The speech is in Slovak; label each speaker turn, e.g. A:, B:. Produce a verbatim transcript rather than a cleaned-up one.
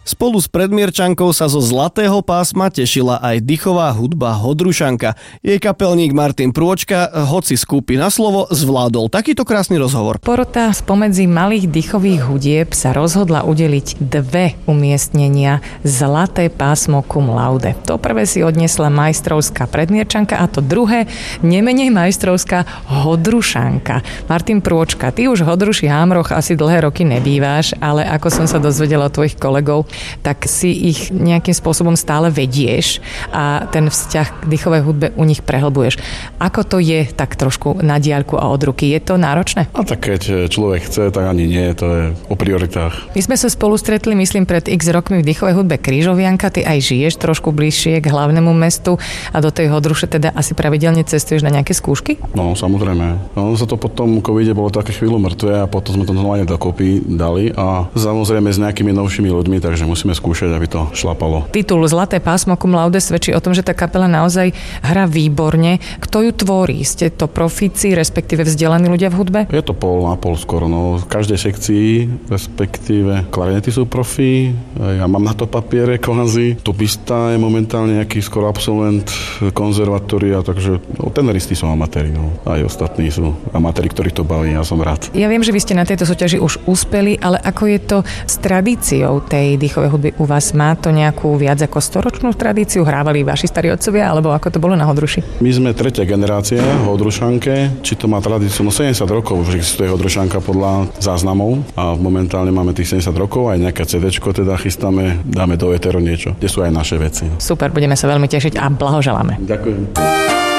A: Spolu s Predmierčankou sa zo zlatého pásma tešila aj dychová hudba Hodrušanka. Jej kapelník Martin Prôčka, hoci skúpi na slovo, zvládol takýto krásny rozhovor.
B: Porota spomedzi malých dychových hudieb sa rozhodla udeliť dve umiestnenia Zlaté pásmo cum laude. To prvé si odniesla majstrovská Predmierčanka a to druhé nemenej majstrovská Hodrušanka. Martin Prôčka, ty už v Hodruši Hámroch asi dlhé roky nebýváš, ale ako som sa dozvedela od tvojich kolegov, tak si ich nejakým spôsobom stále vedieš a ten vzťah k dychovej hudbe u nich prehlbuješ. Ako to je tak trošku na diaľku a od ruky? Je to náročné?
C: A tak keď človek chce, tak ani nie, to je o prioritách.
B: My sme sa spolu stretli, myslím, pred x rokmi v dychovej hudbe Krížovianka. Ty aj žiješ trošku bližšie k hlavnému mestu a do tej Hodruše teda asi pravidelne cestuješ na nejaké skúšky?
C: No, samozrejme. No, sa to potom covide bolo také chvíľu mŕtve a potom sme to znova dokopy dali a samozrejme s nejakými novšími ľuďmi, takže musíme skúšať, aby to šlapalo.
B: Titul Zlaté pásmo cum laude svedčí o tom, že tá kapela naozaj hrá výborne. Kto ju tvorí? Ste to profíci, respektíve vzdelaní ľudia v hudbe?
C: Je to pol na pol skoro. No. V každej sekcii, respektíve klarinety sú profí, ja mám na to papiere kvázi. Tubista je momentálne nejaký skoro absolvent konzervatória, takže no, tenoristi sú amatéri. No. Aj ostatní sú amatéri, ktorých to baví, ja som rád.
B: Ja viem, že vy ste na tejto súťaži už uspeli, ale ako je to s tradíciou tej dychovej hudby u vás? Má to nejakú viac ako storočnú tradíciu? Hrávali vaši starí otcovia, alebo ako to bolo na Hodruši?
C: My sme tretia generácia v Hodrušanke. Či to má tradíciu? No sedemdesiat rokov už existuje Hodrušanka podľa záznamov a momentálne máme tých sedemdesiat rokov, aj nejaké cédéčko teda chystáme, dáme do éteru niečo, kde sú aj naše veci.
B: Super, budeme sa veľmi tešiť a blahoželáme.
C: Ďakujem.